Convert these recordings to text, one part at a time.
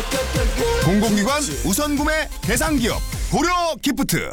공공기관 우선 구매 대상 기업 고려 기프트.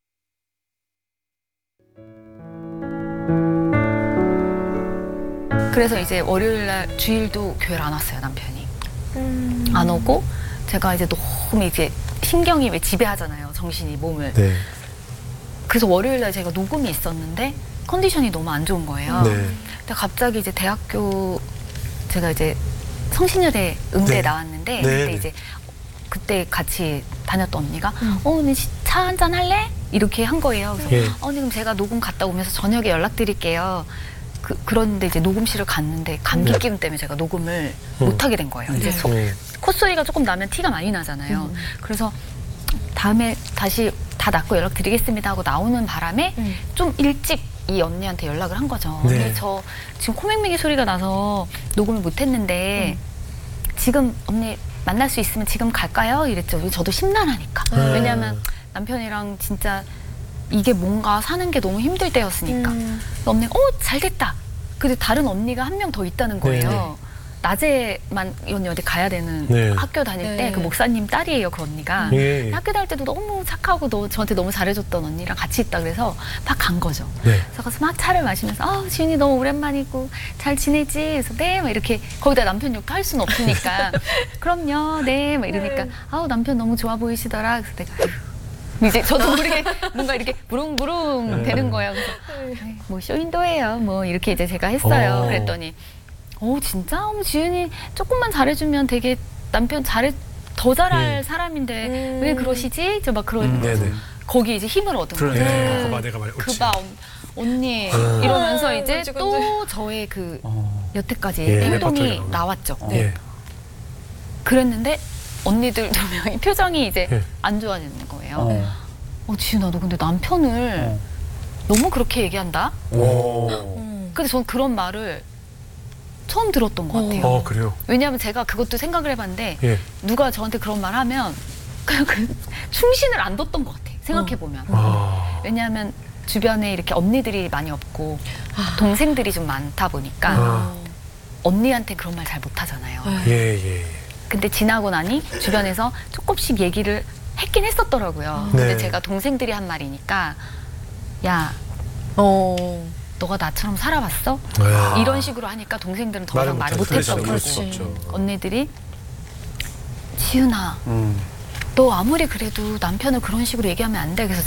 그래서 이제 월요일날 주일도 교회를 안 왔어요, 남편이. 안 오고 제가 이제 너무 이제 신경이 왜 지배하잖아요, 정신이 몸을. 네. 그래서 월요일날 제가 녹음이 있었는데 컨디션이 너무 안 좋은 거예요. 네. 근데 갑자기 이제 대학교 제가 이제 성신여대 응대에 네. 나왔는데 네. 그때 이제 그때 같이 다녔던 언니가 언니 차 한잔 할래? 이렇게 한 거예요. 그래서 예. 언니 그럼 제가 녹음 갔다 오면서 저녁에 연락드릴게요. 그런데 이제 녹음실을 갔는데 감기 네. 기운 때문에 제가 녹음을 못 하게 된 거예요. 이제 콧소리가 조금 나면 티가 많이 나잖아요. 그래서 다음에 다시 다 낫고 연락드리겠습니다 하고 나오는 바람에 좀 일찍 이 언니한테 연락을 한 거죠. 네. 언니 저 지금 코맹맹이 소리가 나서 녹음을 못 했는데 지금 언니 만날 수 있으면 지금 갈까요? 이랬죠. 저도 심란하니까. 왜냐하면 남편이랑 진짜 이게 뭔가 사는 게 너무 힘들 때였으니까. 언니가 잘 됐다. 근데 다른 언니가 한 명 더 있다는 거예요. 네네. 낮에만 이 언니 어디 가야 되는 네. 학교 다닐 때 네. 그 목사님 딸이에요, 그 언니가. 예. 학교 다닐 때도 너무 착하고 저한테 너무 잘해줬던 언니랑 같이 있다 그래서 막 간 거죠. 네. 그래서 가서 막 차를 마시면서 지은이 너무 오랜만이고 잘 지내지? 그래서 네, 막 이렇게 거기다 남편 욕도 할 수는 없으니까 그럼요, 네, 막 이러니까 남편 너무 좋아 보이시더라. 그래서 내가 이제 저도 모르게 뭔가 이렇게 부릉부릉 되는 거예요. 그래서 뭐 쇼인도예요. 뭐 이렇게 이제 제가 했어요. 그랬더니 진짜? 지은이 조금만 잘해주면 되게 남편 더 잘할 사람인데 왜 그러시지? 저 막 그러는 거예요. 네네. 거기 이제 힘을 얻은 거예요. 네. 그봐 내가 말해. 그봐 언니 이러면서 이제 또 저의 그 여태까지 예, 레퍼토리가 행동이 나오네. 나왔죠. 예. 그랬는데 언니들 두 명이 표정이 이제 예. 안 좋아지는 거예요. 지은아 너 근데 남편을 너무 그렇게 얘기한다? 오. 근데 전 그런 말을 처음 들었던 것 같아요. 그래요. 왜냐하면 제가 그것도 생각을 해봤는데 예. 누가 저한테 그런 말 하면 그냥 충신을 안 뒀던 것 같아. 생각해보면. 왜냐하면 주변에 이렇게 언니들이 많이 없고 동생들이 좀 많다 보니까 언니한테 그런 말 잘 못하잖아요. 예. 근데 지나고 나니 주변에서 조금씩 얘기를 했긴 했었더라고요. 네. 근데 제가 동생들이 한 말이니까 야 너가 나처럼 살아봤어? 이런 식으로 하니까 동생들은 더 이상 말을 못했던 거고 언니들이 지은아 너 아무리 그래도 남편을 그런 식으로 얘기하면 안 돼. 그래서